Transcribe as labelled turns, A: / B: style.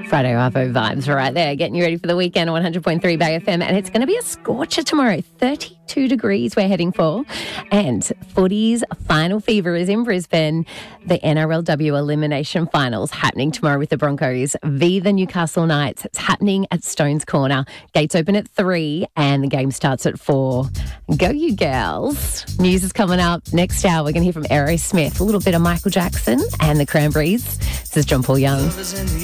A: Friday Arvo vibes right there, getting you ready for the weekend on 100.3 Bay FM. And it's going to be a scorcher tomorrow, 32 degrees we're heading for. And footy's final fever is in Brisbane. The NRLW Elimination Finals happening tomorrow with the Broncos v the Newcastle Knights. It's happening at Stones Corner. Gates open at 3 and the game starts at 4. Go you girls. News is coming up. Next hour, we're going to hear from Aerosmith, a little bit of Michael Jackson and the Cranberries. This is John Paul Young.